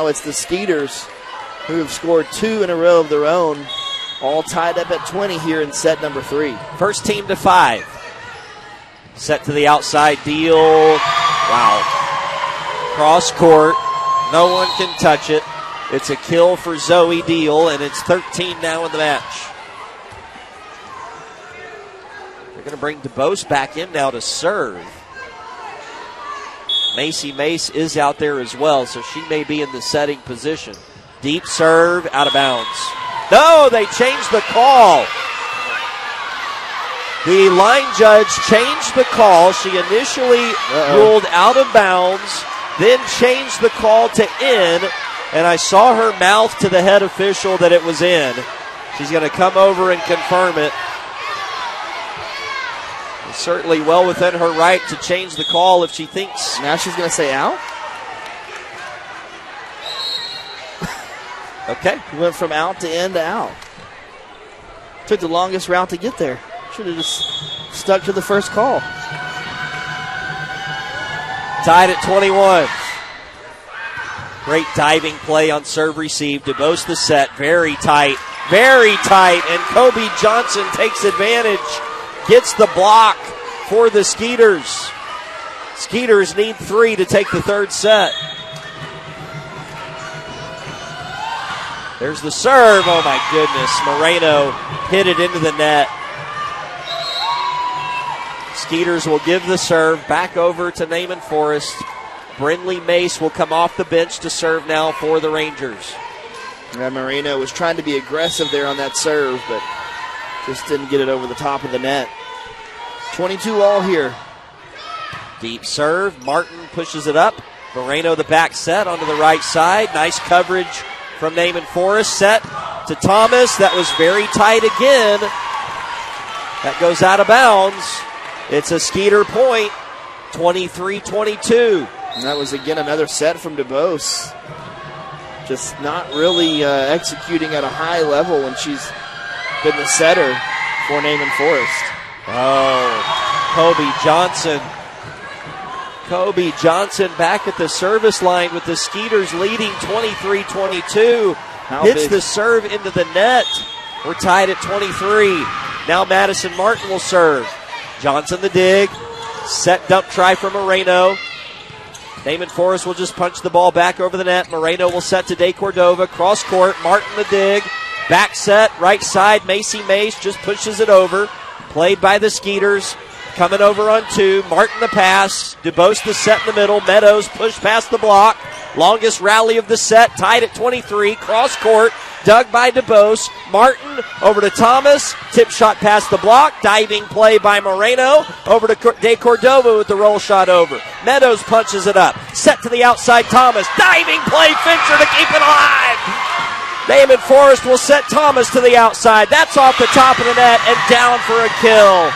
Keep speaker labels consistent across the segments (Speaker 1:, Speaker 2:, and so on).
Speaker 1: it's the Skeeters who have scored 2 in a row of their own, all tied up at 20 here in set number 3.
Speaker 2: First team to 5. Set to the outside, Deal. Wow. Cross court. No one can touch it. It's a kill for Zoe Deal, and it's 13 now in the match. They're going to bring DeBose back in now to serve. Macy Mace is out there as well, so she may be in the setting position. Deep serve, out of bounds. No, they changed the call. The line judge changed the call. She initially ruled out of bounds, then changed the call to in, and I saw her mouth to the head official that it was in. She's going to come over and confirm it. It's certainly well within her right to change the call if she thinks.
Speaker 1: Now she's going to say out?
Speaker 2: Okay.
Speaker 1: Went from out to in to out. Took the longest route to get there. Should have just stuck to the first call.
Speaker 2: Tied at 21. Great diving play on serve receive. DeBose the set. Very tight. Very tight. And Kobe Johnson takes advantage. Gets the block for the Skeeters. Skeeters need 3 to take the third set. There's the serve. Oh, my goodness. Moreno hit it into the net. Skeeters will give the serve back over to Naaman Forest. Brindley Mace will come off the bench to serve now for the Rangers.
Speaker 1: Yeah, Moreno was trying to be aggressive there on that serve, but just didn't get it over the top of the net. 22 all here.
Speaker 2: Deep serve. Martin pushes it up. Moreno the back set onto the right side. Nice coverage from Naaman Forest. Set to Thomas. That was very tight again. That goes out of bounds. It's a Skeeter point. 23-22.
Speaker 1: And that was, again, another set from DeBose. Just not really executing at a high level when she's been the setter for Naaman Forest.
Speaker 2: Oh, Kobe Johnson. Kobe Johnson back at the service line with the Skeeters leading 23-22. Hits the serve into the net. We're tied at 23. Now Madison Martin will serve. Johnson the dig. Set dump try for Moreno. Naaman Forest will just punch the ball back over the net. Moreno will set to De Cordova. Cross court. Martin the dig. Back set. Right side. Macy Mace just pushes it over. Played by the Skeeters. Coming over on 2. Martin the pass. DeBose the set in the middle. Meadows push past the block. Longest rally of the set. Tied at 23. Cross court. Dug by DeBose. Martin over to Thomas. Tip shot past the block. Diving play by Moreno. Over to De Cordova with the roll shot over. Meadows punches it up. Set to the outside. Thomas. Diving play. Fincher to keep it alive. Naaman Forest will set Thomas to the outside. That's off the top of the net and down for a kill.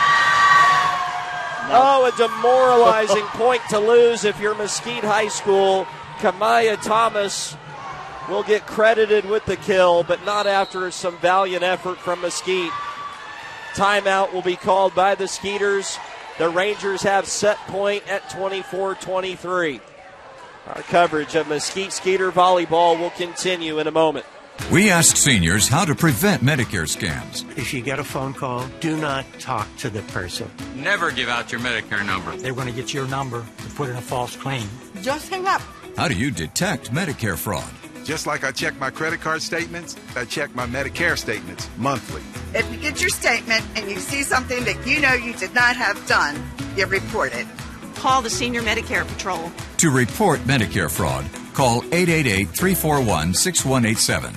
Speaker 2: Oh, a demoralizing point to lose if you're Mesquite High School. Kamaya Thomas will get credited with the kill, but not after some valiant effort from Mesquite. Timeout will be called by the Skeeters. The Rangers have set point at 24-23. Our coverage of Mesquite Skeeter volleyball will continue in a moment.
Speaker 3: We asked seniors how to prevent Medicare scams.
Speaker 4: If you get a phone call, do not talk to the person.
Speaker 5: Never give out your Medicare number.
Speaker 6: They're going to get your number to put in a false claim.
Speaker 7: Just hang up.
Speaker 3: How do you detect Medicare fraud?
Speaker 8: Just like I check my credit card statements, I check my Medicare statements monthly.
Speaker 7: If you get your statement and you see something that you know you did not have done, you report it.
Speaker 9: Call the Senior Medicare Patrol.
Speaker 3: To report Medicare fraud, call 888-341-6187.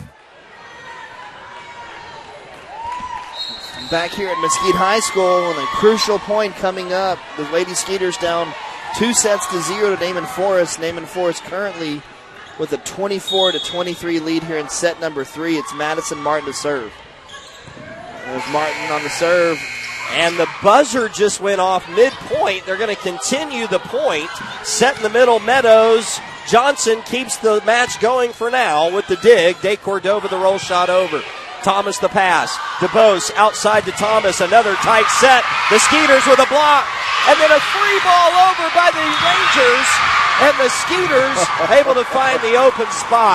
Speaker 1: Back here at Mesquite High School, and a crucial point coming up. The Lady Skeeters down 2-0 to Naaman Forest. Naaman Forest currently with a 24-23 lead here in set number 3. It's Madison Martin to serve. There's Martin on the serve.
Speaker 2: And the buzzer just went off mid-point. They're going to continue the point. Set in the middle, Meadows. Johnson keeps the match going for now with the dig. De Cordova the roll shot over. Thomas the pass. DeBose outside to Thomas. Another tight set. The Skeeters with a block. And then a free ball over by the Rangers. And the Skeeters able to find the open spot.